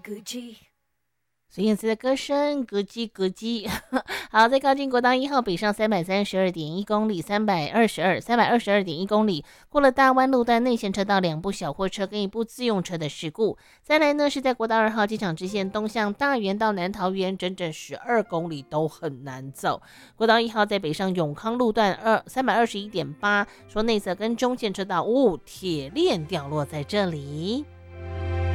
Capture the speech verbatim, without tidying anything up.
咯叽。 孙燕姿的歌声咯叽咯叽。好，在靠近国道一号北上三百三十二点一公里，三百二十二、三百二十二点一公里，过了大弯路段内线车道，两部小货车跟一部自用车的事故。再来呢，是在国道二号机场支线东向大园到南桃园，整整十二公里都很难走。国道一号在北上永康路段二三百二十一点八，说内侧跟中线车道，哦，铁链掉落在这里。